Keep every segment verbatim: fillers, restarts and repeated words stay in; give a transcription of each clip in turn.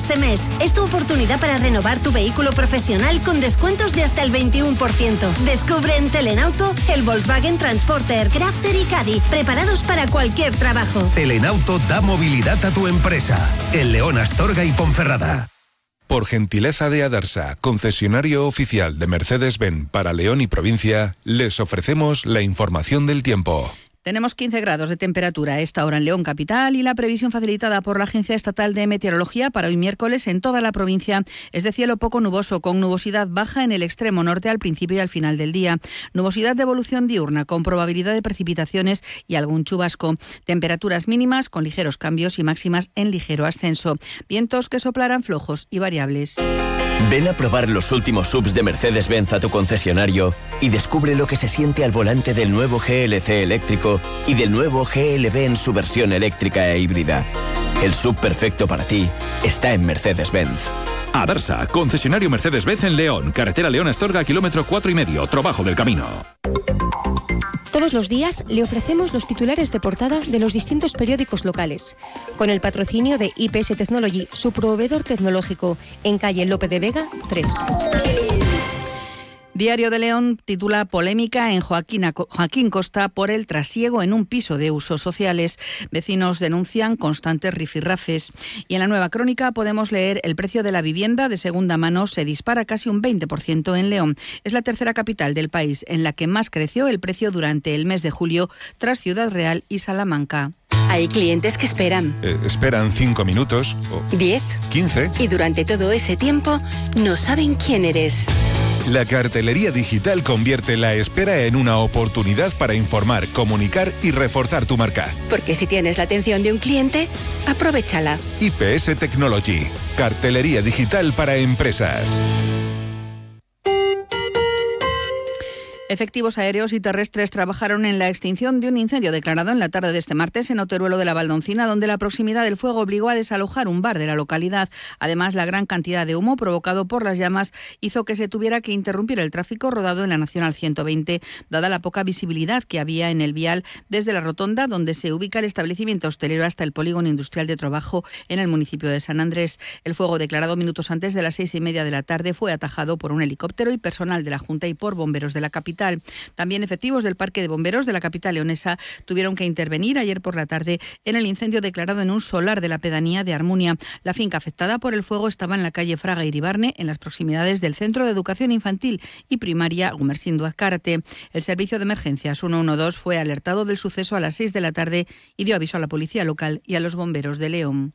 este mes. Es tu oportunidad para renovar tu vehículo profesional con descuentos de hasta el veintiuno por ciento. Descubre en Telenauto el Volkswagen Transporter, Crafter y Caddy, preparados para cualquier trabajo. Telenauto da movilidad a tu empresa. En León, Astorga y Ponferrada. Por gentileza de Adarsa, concesionario oficial de Mercedes-Benz para León y provincia, les ofrecemos la información del tiempo. Tenemos quince grados de temperatura a esta hora en León capital y la previsión facilitada por la Agencia Estatal de Meteorología para hoy miércoles en toda la provincia es de cielo poco nuboso con nubosidad baja en el extremo norte al principio y al final del día. Nubosidad de evolución diurna con probabilidad de precipitaciones y algún chubasco. Temperaturas mínimas con ligeros cambios y máximas en ligero ascenso. Vientos que soplarán flojos y variables. Ven a probar los últimos S U Vs de Mercedes-Benz a tu concesionario y descubre lo que se siente al volante del nuevo G L C eléctrico y del nuevo G L B en su versión eléctrica e híbrida. El S U V perfecto para ti está en Mercedes-Benz. Adarsa, concesionario Mercedes-Benz en León, carretera León-Astorga, kilómetro cuatro y medio, trabajo del camino. Todos los días le ofrecemos los titulares de portada de los distintos periódicos locales, con el patrocinio de I P S Technology, su proveedor tecnológico, en calle Lope de Vega tres. Diario de León titula Polémica en Joaquín, Joaquín Costa por el trasiego en un piso de usos sociales. Vecinos denuncian constantes rifirrafes. Y en la Nueva Crónica podemos leer el precio de la vivienda de segunda mano se dispara casi un veinte por ciento en León. Es la tercera capital del país en la que más creció el precio durante el mes de julio tras Ciudad Real y Salamanca. Hay clientes que esperan. Eh, esperan cinco minutos. O diez. quince. Y durante todo ese tiempo no saben quién eres. La cartelería digital convierte la espera en una oportunidad para informar, comunicar y reforzar tu marca. Porque si tienes la atención de un cliente, aprovéchala. I P S Technology, cartelería digital para empresas. Efectivos aéreos y terrestres trabajaron en la extinción de un incendio declarado en la tarde de este martes en Oteruelo de la Valdoncina, donde la proximidad del fuego obligó a desalojar un bar de la localidad. Además, la gran cantidad de humo provocado por las llamas hizo que se tuviera que interrumpir el tráfico rodado en la Nacional ciento veinte, dada la poca visibilidad que había en el vial desde la rotonda donde se ubica el establecimiento hostelero hasta el polígono industrial de Trabajo en el municipio de San Andrés. El fuego, declarado minutos antes de las seis y media de la tarde, fue atajado por un helicóptero y personal de la Junta y por bomberos de la capital. También efectivos del Parque de Bomberos de la capital leonesa tuvieron que intervenir ayer por la tarde en el incendio declarado en un solar de la pedanía de Armunia. La finca afectada por el fuego estaba en la calle Fraga Iribarne, en las proximidades del Centro de Educación Infantil y Primaria Gumersindo Azcárate. El servicio de emergencias ciento doce fue alertado del suceso a las seis de la tarde y dio aviso a la policía local y a los bomberos de León.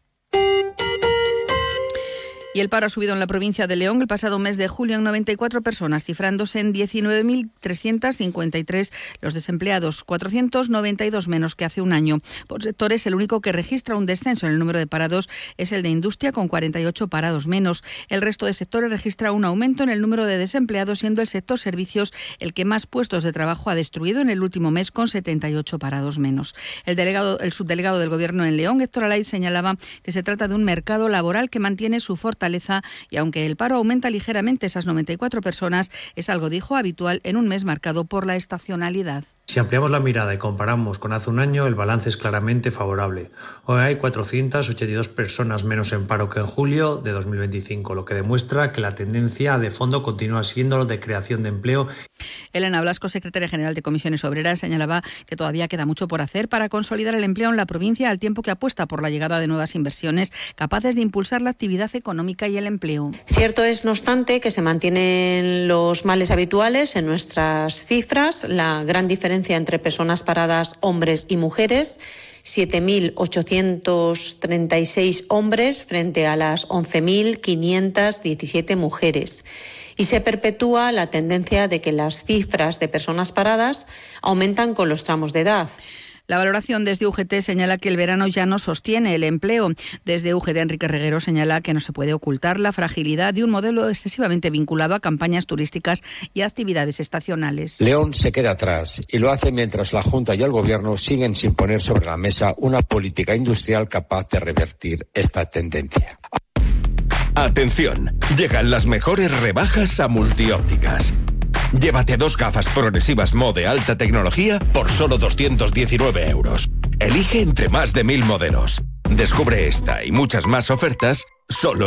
Y el paro ha subido en la provincia de León el pasado mes de julio en noventa y cuatro personas, cifrándose en diecinueve mil trescientos cincuenta y tres los desempleados, cuatrocientos noventa y dos menos que hace un año. Por sectores, el único que registra un descenso en el número de parados es el de industria, con cuarenta y ocho parados menos. El resto de sectores registra un aumento en el número de desempleados, siendo el sector servicios el que más puestos de trabajo ha destruido en el último mes, con setenta y ocho parados menos. El delegado, el subdelegado del Gobierno en León, Héctor Alaid, señalaba que se trata de un mercado laboral que mantiene su fortaleza y aunque el paro aumenta ligeramente esas noventa y cuatro personas, es algo, dijo, habitual en un mes marcado por la estacionalidad. Si ampliamos la mirada y comparamos con hace un año, el balance es claramente favorable. Hoy hay cuatrocientas ochenta y dos personas menos en paro que en julio de dos mil veinticinco, lo que demuestra que la tendencia de fondo continúa siendo lo de creación de empleo. Elena Blasco, secretaria general de Comisiones Obreras, señalaba que todavía queda mucho por hacer para consolidar el empleo en la provincia, al tiempo que apuesta por la llegada de nuevas inversiones capaces de impulsar la actividad económica y el empleo. Cierto es, no obstante, que se mantienen los males habituales en nuestras cifras, la gran diferencia entre personas paradas, hombres y mujeres, siete mil ochocientos treinta y seis hombres frente a las once mil quinientos diecisiete mujeres. Y se perpetúa la tendencia de que las cifras de personas paradas aumentan con los tramos de edad. La valoración desde U G T señala que el verano ya no sostiene el empleo. Desde U G T, Enrique Reguero señala que no se puede ocultar la fragilidad de un modelo excesivamente vinculado a campañas turísticas y actividades estacionales. León se queda atrás y lo hace mientras la Junta y el Gobierno siguen sin poner sobre la mesa una política industrial capaz de revertir esta tendencia. Atención, llegan las mejores rebajas a Multiópticas. Llévate dos gafas progresivas Mo de alta tecnología por solo doscientos diecinueve euros. Elige entre más de mil modelos. Descubre esta y muchas más ofertas solo